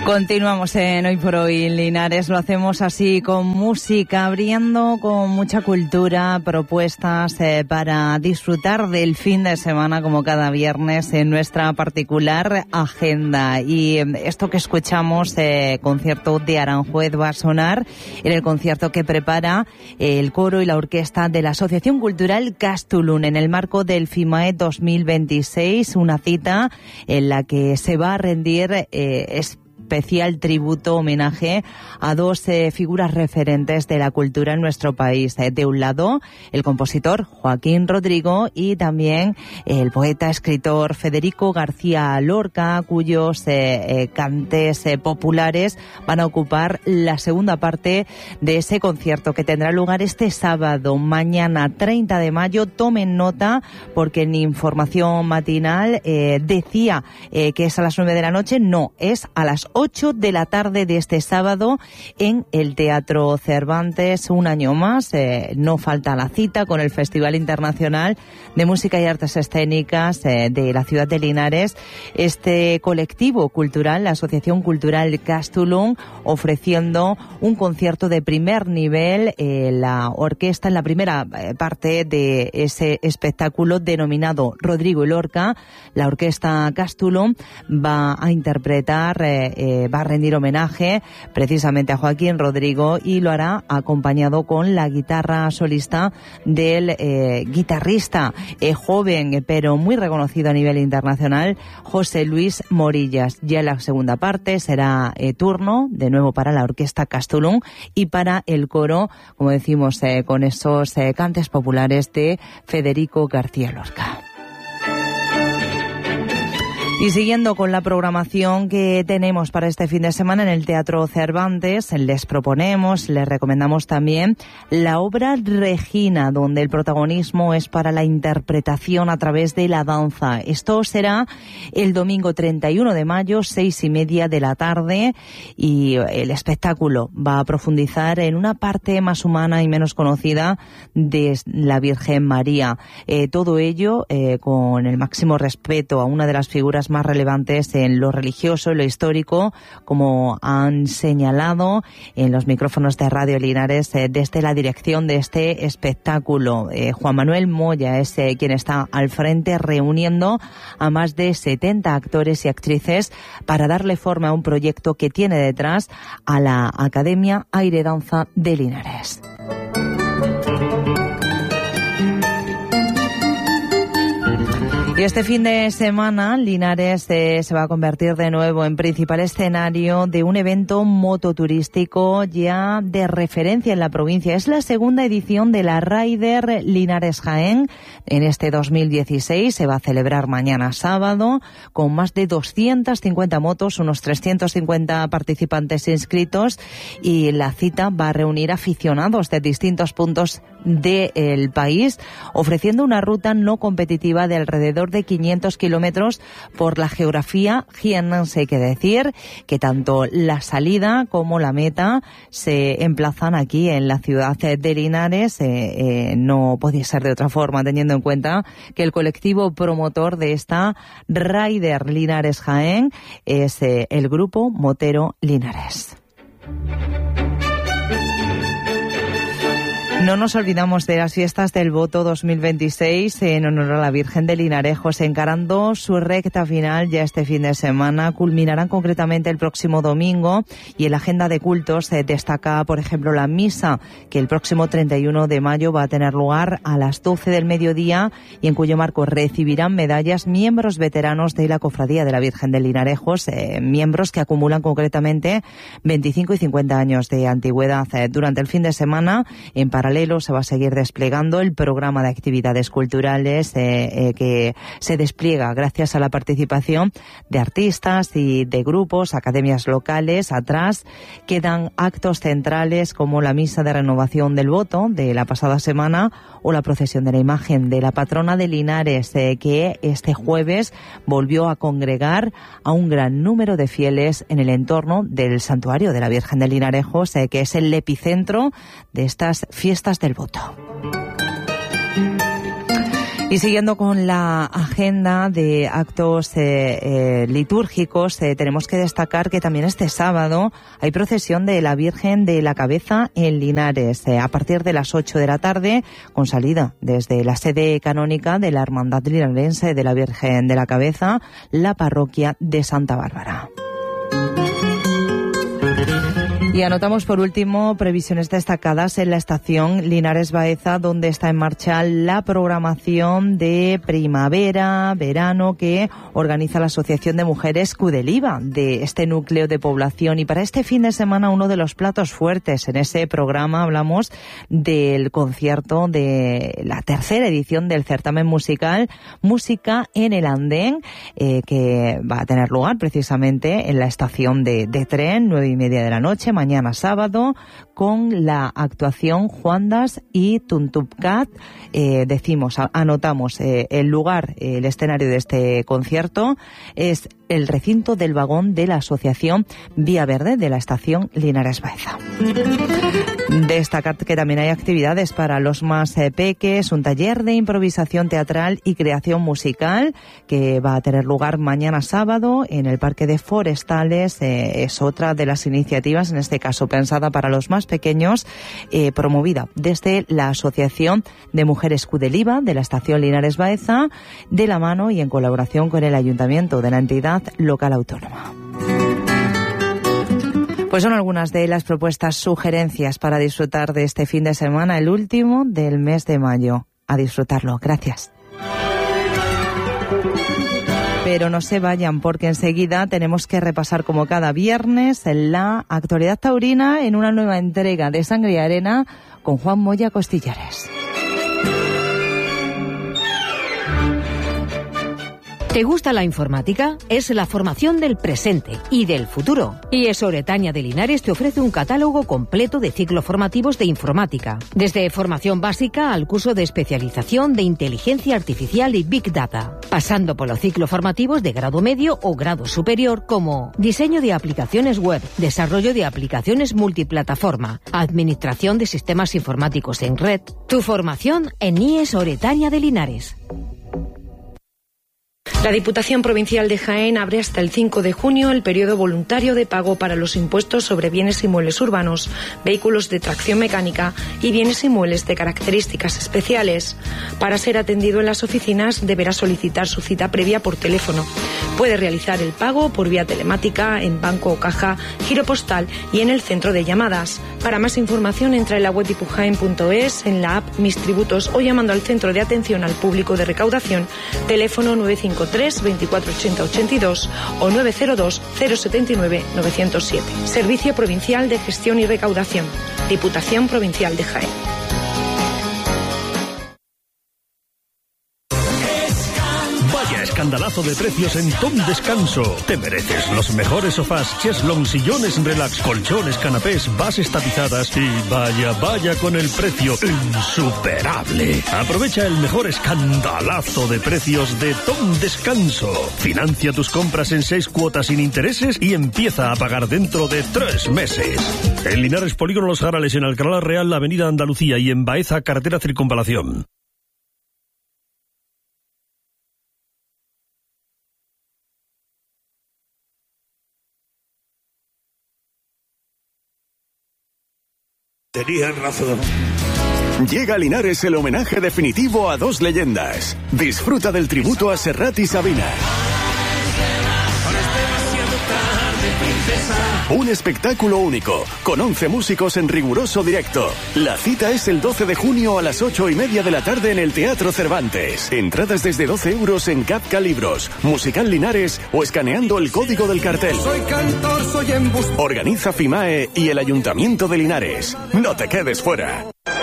Continuamos en Hoy por Hoy Linares, lo hacemos así con música, abriendo con mucha cultura, propuestas para disfrutar del fin de semana como cada viernes en nuestra particular agenda. Y esto que escuchamos, concierto de Aranjuez, va a sonar en el concierto que prepara el coro y la orquesta de la Asociación Cultural Castulun en el marco del FIMAE 2026, una cita en la que se va a rendir especial tributo, homenaje a dos figuras referentes de la cultura en nuestro país. De un lado, el compositor Joaquín Rodrigo y también el poeta, escritor Federico García Lorca, cuyos cantes populares van a ocupar la segunda parte de ese concierto que tendrá lugar este sábado, mañana 30 de mayo. Tomen nota porque en información matinal decía que es a las 9 de la noche. No, es a las 8 de la tarde de este sábado en el Teatro Cervantes. Un año más, no falta la cita con el Festival Internacional de Música y Artes Escénicas de la ciudad de Linares. Este colectivo cultural, la Asociación Cultural Castulun, ofreciendo un concierto de primer nivel. La orquesta, en la primera parte de ese espectáculo denominado Rodrigo y Lorca, la orquesta Castulun va a interpretar, va a rendir homenaje precisamente a Joaquín Rodrigo, y lo hará acompañado con la guitarra solista del guitarrista joven pero muy reconocido a nivel internacional, José Luis Morillas. Ya en la segunda parte será turno de nuevo para la orquesta Castulun y para el coro, como decimos, con esos cantes populares de Federico García Lorca. Y siguiendo con la programación que tenemos para este fin de semana en el Teatro Cervantes, les recomendamos también la obra Regina, donde el protagonismo es para la interpretación a través de la danza. Esto será el domingo 31 de mayo, 6:30 de la tarde, y el espectáculo va a profundizar en una parte más humana y menos conocida de la Virgen María. Todo ello con el máximo respeto a una de las figuras más relevantes en lo religioso y lo histórico, como han señalado en los micrófonos de Radio Linares desde la dirección de este espectáculo. Juan Manuel Moya es quien está al frente, reuniendo a más de 70 actores y actrices para darle forma a un proyecto que tiene detrás a la Academia Aire Danza de Linares. Y este fin de semana, Linares se va a convertir de nuevo en principal escenario de un evento mototurístico ya de referencia en la provincia. Es la segunda edición de la Rider Linares Jaén. En este 2016 se va a celebrar mañana sábado con más de 250 motos, unos 350 participantes inscritos, y la cita va a reunir aficionados de distintos puntos del país, ofreciendo una ruta no competitiva de alrededor de 500 kilómetros por la geografía jiennense. Hay que decir que tanto la salida como la meta se emplazan aquí en la ciudad de Linares. No podía ser de otra forma, teniendo en cuenta que el colectivo promotor de esta Rider Linares Jaén es el Grupo Motero Linares. No nos olvidamos de las fiestas del Voto 2026 en honor a la Virgen de Linarejos, encarando su recta final ya este fin de semana. Culminarán concretamente el próximo domingo, y en la agenda de cultos destaca, por ejemplo, la misa, que el próximo 31 de mayo va a tener lugar a las 12 del mediodía, y en cuyo marco recibirán medallas miembros veteranos de la Cofradía de la Virgen de Linarejos, miembros que acumulan concretamente 25 y 50 años de antigüedad. Durante el fin de semana, en paralelo, se va a seguir desplegando el programa de actividades culturales que se despliega gracias a la participación de artistas y de grupos, academias locales. Atrás quedan actos centrales como la misa de renovación del voto de la pasada semana o la procesión de la imagen de la patrona de Linares, que este jueves volvió a congregar a un gran número de fieles en el entorno del santuario de la Virgen de Linarejos, que es el epicentro de estas fiestas del voto. Y siguiendo con la agenda de actos litúrgicos, tenemos que destacar que también este sábado hay procesión de la Virgen de la Cabeza en Linares, a partir de las 8 de la tarde, con salida desde la sede canónica de la Hermandad Linarense de la Virgen de la Cabeza, la parroquia de Santa Bárbara. Y anotamos por último previsiones destacadas en la estación Linares Baeza, donde está en marcha la programación de primavera, verano, que organiza la Asociación de Mujeres Cudeliva de este núcleo de población. Y para este fin de semana, uno de los platos fuertes en ese programa, hablamos del concierto de la tercera edición del certamen musical Música en el Andén, que va a tener lugar precisamente en la estación de tren, 9:30 de la noche, mañana sábado, con la actuación Juandas y Tuntupcat. Anotamos el lugar, el escenario de este concierto es el recinto del vagón de la Asociación Vía Verde de la estación Linares Baeza. Destacar que también hay actividades para los más peques, un taller de improvisación teatral y creación musical que va a tener lugar mañana sábado en el Parque de Forestales. Es otra de las iniciativas, en este caso pensada para los más pequeños, promovida desde la Asociación de Mujeres Cudeliva de la estación Linares Baeza, de la mano y en colaboración con el Ayuntamiento de la entidad local autónoma. Pues son algunas de las propuestas, sugerencias para disfrutar de este fin de semana, el último del mes de mayo. A disfrutarlo. Gracias. Pero no se vayan, porque enseguida tenemos que repasar, como cada viernes, la actualidad taurina en una nueva entrega de Sangre y Arena con Juan Moya Costillares. ¿Te gusta la informática? Es la formación del presente y del futuro. IES Oretania de Linares te ofrece un catálogo completo de ciclos formativos de informática, desde formación básica al curso de especialización de inteligencia artificial y Big Data, pasando por los ciclos formativos de grado medio o grado superior como diseño de aplicaciones web, desarrollo de aplicaciones multiplataforma, administración de sistemas informáticos en red. Tu formación en IES Oretania de Linares. La Diputación Provincial de Jaén abre hasta el 5 de junio el periodo voluntario de pago para los impuestos sobre bienes inmuebles urbanos, vehículos de tracción mecánica y bienes inmuebles de características especiales. Para ser atendido en las oficinas deberá solicitar su cita previa por teléfono. Puede realizar el pago por vía telemática, en banco o caja, giro postal y en el centro de llamadas. Para más información entra en la web dipujaen.es, en la app Mis Tributos o llamando al Centro de Atención al Público de Recaudación, teléfono 953 24 80 82 o 902 079 907. Servicio Provincial de Gestión y Recaudación. Diputación Provincial de Jaén. Vaya escandalazo de precios en Tom Descanso. Te mereces los mejores sofás, cheslong, sillones relax, colchones, canapés, bases tapizadas y vaya con el precio insuperable. Aprovecha el mejor escandalazo de precios de Tom Descanso. Financia tus compras en 6 cuotas sin intereses y empieza a pagar dentro de 3 meses. En Linares, Polígono Los Jarales, en Alcalá Real, Avenida Andalucía, y en Baeza, carretera Circunvalación. Tenían razón. Llega a Linares el homenaje definitivo a 2 leyendas. Disfruta del tributo a Serrat y Sabina. Un espectáculo único, con 11 músicos en riguroso directo. La cita es el 12 de junio a las 8:30 de la tarde en el Teatro Cervantes. Entradas desde 12 euros en Capca Libros, Musical Linares o escaneando el código del cartel. Soy cantor, soy embustero. Organiza FIMAE y el Ayuntamiento de Linares. No te quedes fuera.